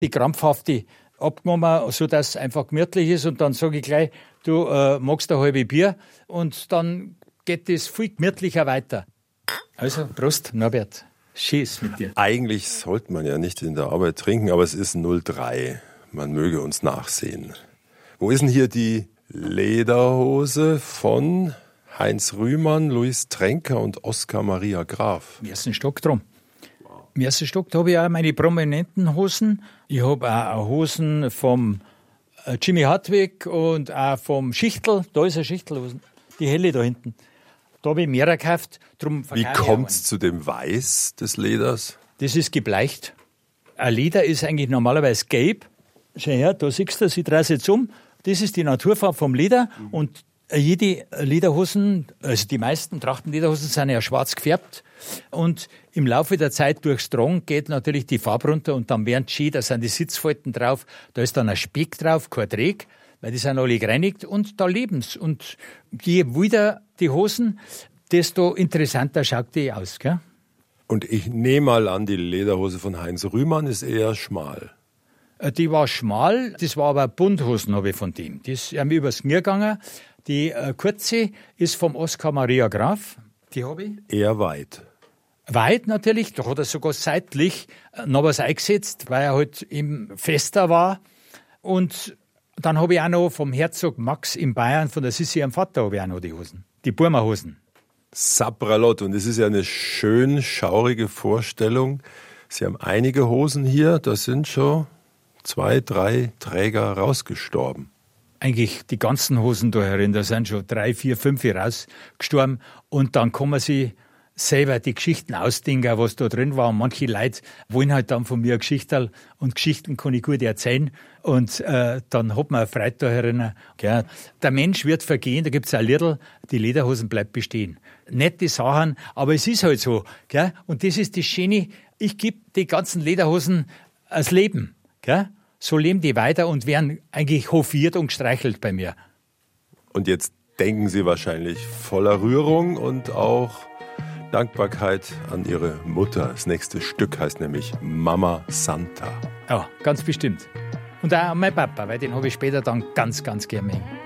die krampfhafte abgenommen, sodass es einfach gemütlich ist. Und dann sage ich gleich, du magst ein halbes Bier. Und dann geht es viel gemütlicher weiter. Also, Prost, Norbert. Schieß mit dir. Eigentlich sollte man ja nicht in der Arbeit trinken, aber es ist 03. Man möge uns nachsehen. Wo ist denn hier die Lederhose von Heinz Rühmann, Luis Trenker und Oskar Maria Graf? Im ersten Stock drum. Im ersten Stock da habe ich auch meine prominenten Hosen. Ich habe auch Hosen vom Jimmy Hartwig und auch vom Schichtel. Da ist eine Schichtelhosen, die helle da hinten. Da habe ich mehr gekauft. Wie kommt es zu dem Weiß des Leders? Das ist gebleicht. Ein Leder ist eigentlich normalerweise gelb. Schau her, da siehst du, sie dreht jetzt um. Das ist die Naturfarbe vom Leder. Und jede Lederhosen, also die meisten Trachtenlederhosen sind ja schwarz gefärbt. Und im Laufe der Zeit durchs Tragen geht natürlich die Farbe runter und dann werden schön, da sind die Sitzfalten drauf, da ist dann ein Speck drauf, kein Dreck, weil die sind alle gereinigt und da leben's. Und je wilder die Hosen, desto interessanter schaut die aus, gell? Und ich nehme mal an, die Lederhose von Heinz Rühmann ist eher schmal. Die war schmal, das war aber Bunthosen habe ich von dem. Die ist mir übers Knie gegangen. Die kurze ist vom Oskar Maria Graf, die habe ich. Eher weit. Weit natürlich, da hat er sogar seitlich noch was eingesetzt, weil er halt eben fester war. Und dann habe ich auch noch vom Herzog Max in Bayern, von der Sissi am Vater, habe ich auch noch die Hosen, die Burma-Hosen. Sapralot, und es ist ja eine schön schaurige Vorstellung. Sie haben einige Hosen hier, da sind schon 2, 3 Träger rausgestorben. Eigentlich die ganzen Hosen da herin, da sind schon 3, 4, 5 rausgestorben. Und dann kann man sich selber die Geschichten ausdenken, was da drin war. Und manche Leute wollen halt dann von mir Geschichten und Geschichten kann ich gut erzählen. Und dann hat man eine Freude da herin. Ja, der Mensch wird vergehen, da gibt's ein Liedl, die Lederhosen bleibt bestehen. Nette Sachen, aber es ist halt so. Gell? Und das ist das Schöne, ich gebe die ganzen Lederhosen als Leben. Gell? So leben die weiter und werden eigentlich hofiert und gestreichelt bei mir. Und jetzt denken Sie wahrscheinlich voller Rührung und auch Dankbarkeit an Ihre Mutter. Das nächste Stück heißt nämlich Mama Santa. Ja, ganz bestimmt. Und auch an meinen Papa, weil den habe ich später dann ganz, ganz gern mögen.